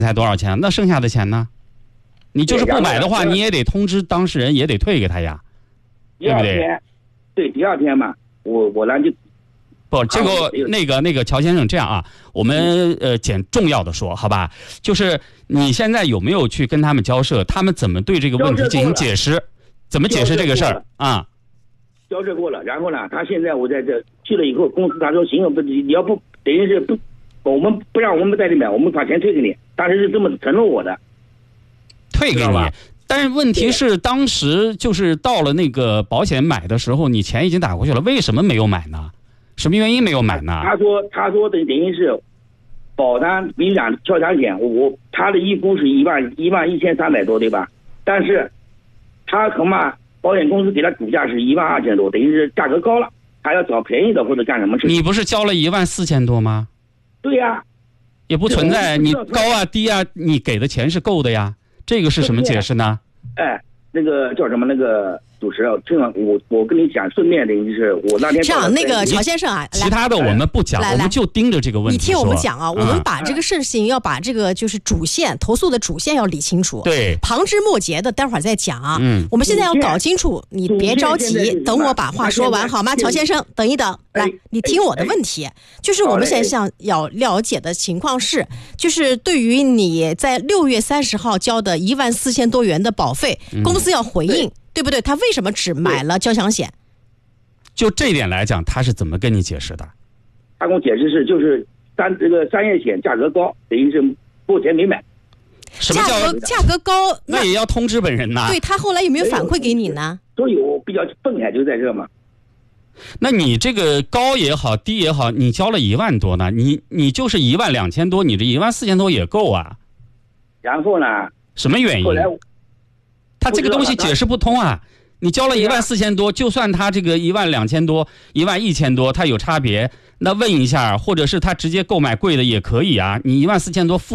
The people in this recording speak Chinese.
才多少钱？那剩下的钱呢？你就是不买的话，你也得通知当事人，也得退给他呀，对不对？ 对，第二天嘛，我呢就不，这个那个乔先生这样啊，我们简重要的说，好吧？就是你现在有没有去跟他们交涉？他们怎么对这个问题进行解释？怎么解释这个事儿啊？ 交涉过了，然后呢，他现在我在这去了以后，公司他说行，不，你要不等于是不，我们不让我们代理买，我们把钱退给你，当时是这么承诺我的， 退给你。但是问题是，当时就是到了那个保险买的时候，你钱已经打过去了，为什么没有买呢？什么原因没有买呢？ 他说等于是保单，比如讲交强险，他的预估是11300多，对吧？但是他恐怕保险公司给他估价是12000多，等于是价格高了，还要找便宜的或者干什么事？ 你不是交了14000多吗？ 对呀， 也不存在你高啊低啊，你给的钱是够的呀。这个是什么解释呢？ 哎，那个叫什么？那个主持人，我跟你讲，顺便等于是我那天这样，那个乔先生啊， 其他的我们不讲，我们就盯着这个问题。 你听我们讲啊，我们把这个事情要把这个就是主线投诉的主线要理清楚。 对， 旁枝末节的待会儿再讲啊。我们现在要搞清楚，你别着急，等我把话说完好吗？乔先生，等一等，来，你听我的问题。就是我们现在想要了解的情况是，就是对于你在6月30号交的14000多元的保费，公司要回应。对不对？他为什么只买了交强险？ 就这一点来讲，他是怎么跟你解释的？ 他跟我解释是，就是这个商业险价格高，等于是目前没买。 什么叫价格高？ 那也要通知本人呐。 对，他后来有没有反馈给你呢？ 都有，比较愤慨就在这嘛。 那你这个高也好，低也好，你交了1万多呢，你就是12000多，你这14000多也够啊。 然后呢？ 什么原因？ 后来他这个东西解释不通啊！你交了14000多，就算他这个12000多、11000多，他有差别，那问一下，或者是他直接购买贵的也可以啊。你14000多付